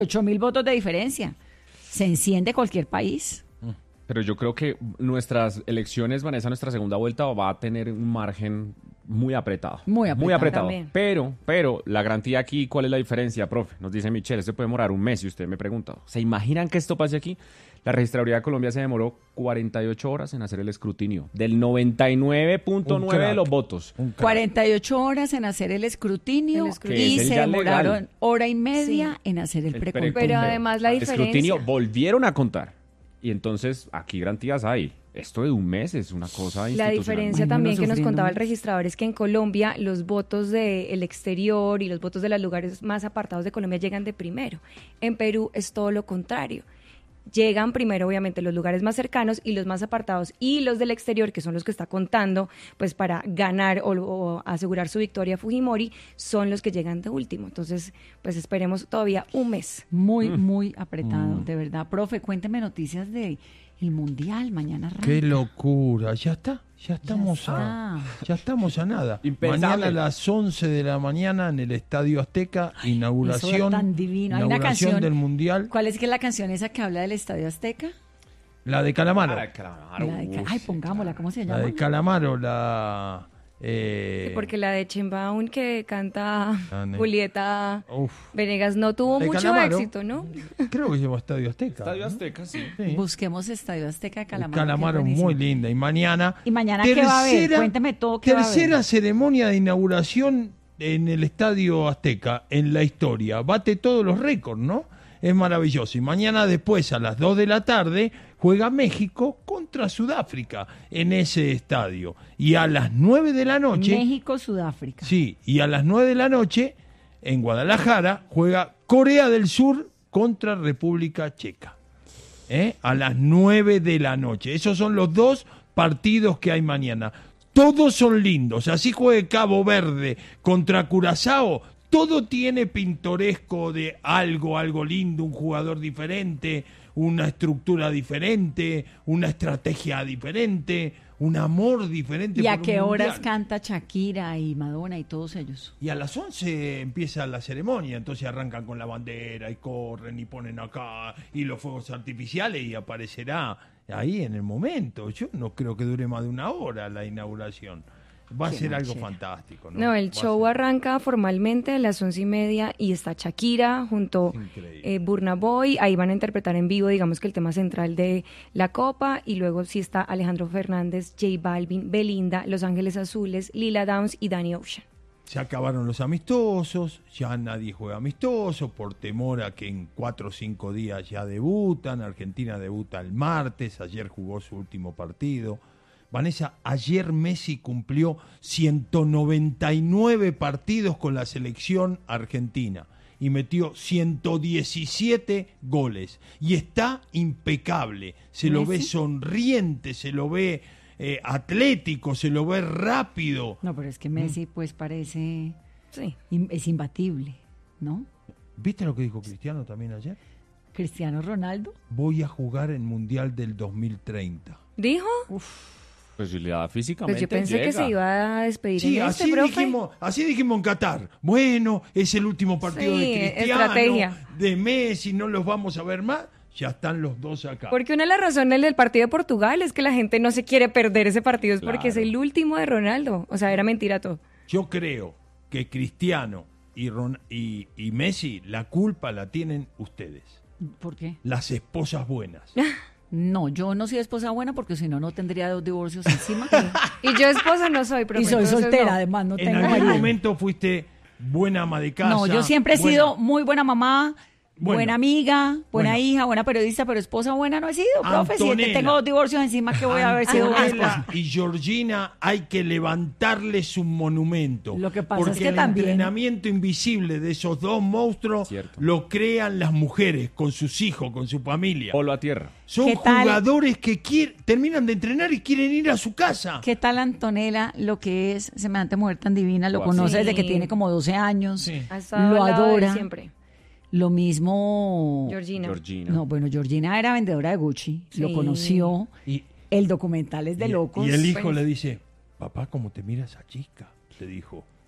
8.000 votos de diferencia. Se enciende cualquier país. Pero yo creo que nuestras elecciones, Vanessa, nuestra segunda vuelta va a tener un margen muy apretado. Muy apretado. También. Pero la garantía aquí, ¿cuál es la diferencia, profe? Nos dice Michelle, esto puede demorar un mes y usted me pregunta, ¿se imaginan que esto pase aquí? La Registraduría de Colombia se demoró 48 horas en hacer el escrutinio del 99.9 de los votos. 48 horas en hacer el escrutinio, Que y es el se ya demoraron legal. hora y media Sí. en hacer el El preconteo. Pero además la El diferencia... escrutinio volvieron a contar. Y entonces aquí garantías hay. Esto de un mes es una cosa La institucional. diferencia Ay, no, también no que nos sufriendo contaba el mucho. registrador es que en Colombia los votos del exterior y los votos de los lugares más apartados de Colombia llegan de primero. En Perú es todo lo contrario. Llegan primero, obviamente, los lugares más cercanos y los más apartados, y los del exterior, que son los que está contando, pues para ganar o asegurar su victoria Fujimori, son los que llegan de último. Entonces, pues esperemos todavía un mes. Muy apretado, de verdad. Profe, cuénteme noticias de el Mundial. Mañana arranca. Qué locura, ya está, ya estamos a nada. Impensable. Mañana a las 11 de la mañana en el Estadio Azteca, Eso inauguración, tan divino. Hay una inauguración canción del Mundial, ¿Cuál es que es la canción esa que habla del Estadio Azteca? la de Calamaro, Ay, pongámosla, ¿cómo se la llama? de Calamaro, Porque la de Chimbaún que canta ne- Julieta uf, Venegas no tuvo de mucho Calamaro, éxito, ¿no? creo que se llama Estadio Azteca. Estadio ¿no? Azteca, sí. Sí. Busquemos Estadio Azteca de Calamaro. Calamaro, que es buenísimo. muy linda. Y mañana. ¿Y mañana qué va a haber? Cuénteme todo qué va a haber. Tercera ceremonia de inauguración en el Estadio Azteca en la historia. Bate todos los récords, ¿no? Es maravilloso. Y mañana después, a las 2 de la tarde, juega México contra Sudáfrica en ese estadio. Y a las 9 de la noche. México, Sudáfrica. Sí, y a las 9 de la noche, en Guadalajara, juega Corea del Sur contra República Checa. A las 9 de la noche. Esos son los dos partidos que hay mañana. Todos son lindos. Así juegue Cabo Verde contra Curazao. Todo tiene pintoresco de algo lindo, un jugador diferente, una estructura diferente, una estrategia diferente, un amor diferente. ¿Y a por un qué horas mundial. canta Shakira y Madonna y todos ellos? Y a las 11 empieza la ceremonia, entonces arrancan con la bandera y corren y ponen acá y los fuegos artificiales y aparecerá ahí en el momento. Yo no creo que dure más de una hora la inauguración. Va a Qué ser algo nochera. fantástico. No, el Va a show ser- arranca formalmente a las 11:30 y está Shakira junto Increíble. Burna Boy. Ahí van a interpretar en vivo, digamos que el tema central de la Copa. Y luego sí está Alejandro Fernández, J Balvin, Belinda, Los Ángeles Azules, Lila Downs y Danny Ocean. Se acabaron los amistosos, ya nadie juega amistoso por temor a que en 4 o 5 días ya debutan. Argentina debuta el martes, ayer jugó su último partido. Vanessa, ayer Messi cumplió 199 partidos con la selección argentina y metió 117 goles. Y está impecable, se lo ve ¿Messi? sonriente, se lo ve atlético, se lo ve rápido. No, pero es que Messi pues parece... Sí. Es imbatible, ¿no? ¿Viste lo que dijo Cristiano también ayer? Cristiano Ronaldo. Voy a jugar el Mundial del 2030. ¿Dijo? Pues si le da físicamente Pues yo pensé que llega. se iba a despedir Sí, en así profe. dijimos en Qatar. Bueno, es el último partido Sí, de Cristiano, estrategia. de Messi, no los vamos a ver más. Ya están los dos acá. Porque una de las razones del partido de Portugal es que la gente no se quiere perder ese partido, es porque Claro. es el último de Ronaldo. O sea, era mentira todo. Yo creo que Cristiano y Messi, la culpa la tienen ustedes, ¿Por qué? las esposas buenas. No, yo no soy esposa buena porque si no, no tendría 2 divorcios encima. Y yo esposa no soy, profe. Y soy entonces soltera, no. además, no En tengo algún marido. momento fuiste buena ama de casa. No, yo siempre he buena- sido muy buena mamá, Bueno. buena amiga, buena Bueno. hija, buena periodista, pero esposa buena no he sido, profe. Si Antonella. tengo 2 divorcios encima, que voy a haber sido buena Antonella esposa. y Georgina hay que levantarles un monumento. Lo que pasa porque es que el también- entrenamiento invisible de esos dos monstruos Cierto. lo crean las mujeres con sus hijos, con su familia. Polo a tierra. Son ¿Qué tal? jugadores que terminan de entrenar y quieren ir a su casa. ¿Qué tal Antonella, lo que es semejante mujer tan divina? Lo Guau. conoce desde que Sí. tiene como 12 años. Sí. Ha estado Lo al lado de él adora. siempre. Lo mismo... Georgina. Georgina. No, bueno, Georgina era vendedora de Gucci, lo Sí. conoció. Y, El documental es de locos. y el hijo Pues- le dice, papá, ¿cómo te mira esa chica? Le dijo.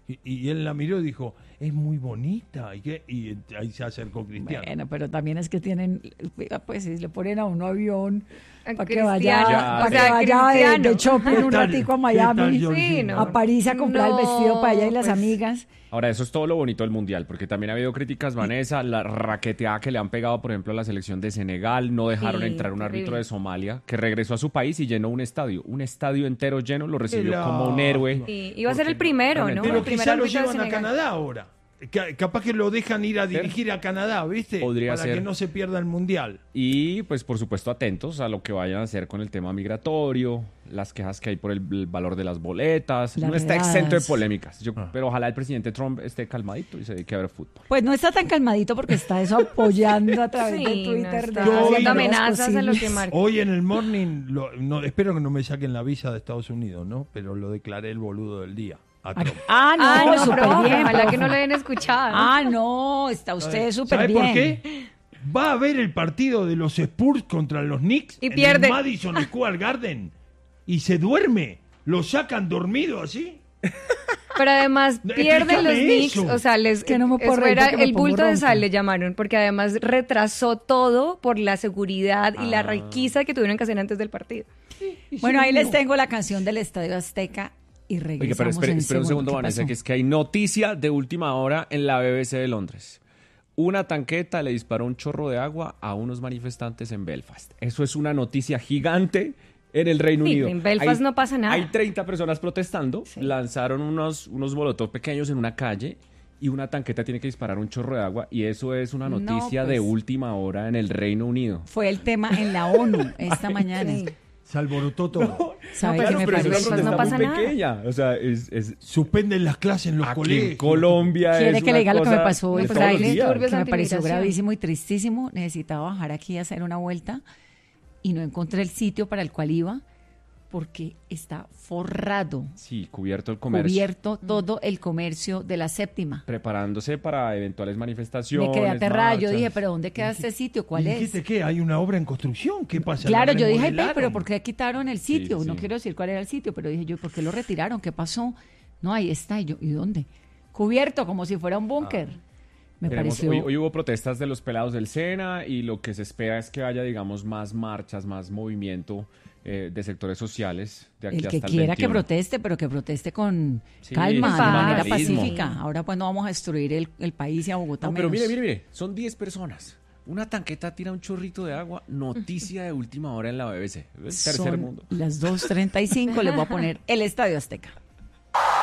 Y él la miró y dijo, es muy bonita. Y ahí se acercó Cristiano. Bueno, pero también es que tienen, pues si le ponen a uno avión para que Cristiano, vaya, o para que sea, vaya de Cristiano. shopping un ¿Qué tal? ratico a ¿Qué Miami, tal, Georgina? Sí, no. a París a comprar el vestido para ella y las pues, amigas. Ahora, eso es todo lo bonito del Mundial, porque también ha habido críticas, Vanessa, la raqueteada que le han pegado, por ejemplo, a la selección de Senegal, no dejaron Sí, entrar un árbitro terrible. de Somalia, que regresó a su país y llenó un estadio entero lleno, lo recibió Qué como un héroe. lástima. Y iba a ser el primero, ¿no? realmente Pero El primer quizá lo árbitro de llevan a Senegal. Canadá ahora. Capaz que lo dejan ir a dirigir a Canadá, ¿viste? Podría Para ser. que no se pierda el Mundial. Y, pues, por supuesto, atentos a lo que vayan a hacer con el tema migratorio, las quejas que hay por el valor de las boletas. Las No está redadas. exento de polémicas. Ah. Pero ojalá el presidente Trump esté calmadito y se dedique a ver fútbol. Pues no está tan calmadito porque está eso apoyando a través Sí, de no Twitter. está de Yo las hoy haciendo no- maneras amenazas a lo que posibles. marca. Hoy en el morning, espero que no me saquen la visa de Estados Unidos, ¿no? Pero lo declaré el boludo del día. A Trump. Ah, no, Ah, no, súper profe, bien. ojalá profe. que no lo hayan escuchado. Ah, no, está usted súper ¿Sabe bien. por qué? Va a ver el partido de los Spurs contra los Knicks Y en pierde. el Madison Square Garden y se duerme. Lo sacan dormido así. Pero además No, pierden los explícame Knicks, eso. o sea, Que no me puedo eso reír era porque me el pongo bulto de ronca. sal le llamaron, porque además retrasó todo por la seguridad y la Ah. requisa que tuvieron que hacer antes del partido. Bueno, ahí les tengo la canción del Estadio Azteca y regresamos. Oye, pero espera un segundo, ¿Qué Vanessa, pasó? que es que hay noticia de última hora en la BBC de Londres. Una tanqueta le disparó un chorro de agua a unos manifestantes en Belfast. Eso es una noticia gigante en el Reino Sí, Unido. en Belfast no pasa nada. Hay 30 personas protestando, lanzaron unos molotov pequeños en una calle y una tanqueta tiene que disparar un chorro de agua y eso es una No, noticia de pues. última hora en el Reino Unido. Fue el tema en la ONU esta mañana. Sí. Se alborotó todo. ¿Sabe No, qué pero me es una parece? protesta no pasa nada. pequeña. O sea, es Suspenden las clases en los aquí colegios. en Colombia ¿Quiere es que una le diga lo que me cosa pasó hoy? de Pues todos ahí los les días. turbios Que me pareció antimigración. gravísimo y tristísimo. Necesitaba bajar aquí a hacer una vuelta y no encontré el sitio para el cual iba porque está forrado, Sí, cubierto el comercio. cubierto todo el comercio de la séptima. Preparándose para eventuales manifestaciones. Me quedé aterrada. Yo marchas. dije, ¿pero dónde queda este sitio? ¿Cuál ¿Y es? dijiste qué? ¿Hay una obra en construcción? ¿Qué pasa? Claro, ¿La yo dije, "Ay, remodelaron? pero ¿por qué quitaron el sitio? Sí, No sí. quiero decir cuál era el sitio, pero dije yo, ¿por qué lo retiraron? ¿Qué pasó? No, ahí está. Y yo, ¿y dónde? Cubierto, como si fuera un búnker. Me Tenemos- pareció... hoy hubo protestas de los pelados del SENA y lo que se espera es que haya, digamos, más marchas, más movimiento de sectores sociales de aquí El que hasta el quiera que 21. proteste, pero que proteste con Sí, calma, sin de manera vandalismo. pacífica. Ahora pues no vamos a destruir el país y a Bogotá No, pero menos. mire, son 10 personas. Una tanqueta tira un chorrito de agua, noticia de última hora en la BBC. El tercer Son mundo. las 2:35, les voy a poner el Estadio Azteca.